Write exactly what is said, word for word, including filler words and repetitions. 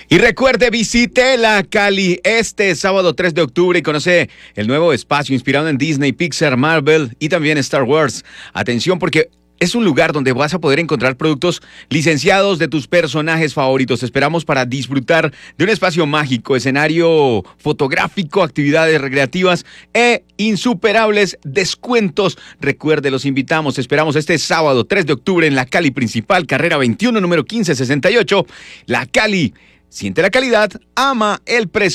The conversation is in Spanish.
Y recuerde, visite la Cali este sábado tres de octubre y conoce el nuevo espacio inspirado en Disney, Pixar, Marvel y también Star Wars. Atención porque es un lugar donde vas a poder encontrar productos licenciados de tus personajes favoritos. Te esperamos para disfrutar de un espacio mágico, escenario fotográfico, actividades recreativas e insuperables descuentos. Recuerde, los invitamos. Te esperamos este sábado tres de octubre en la Cali Principal, carrera veintiuno, número quince sesenta y ocho. La Cali. Siente la calidad, ama el precio.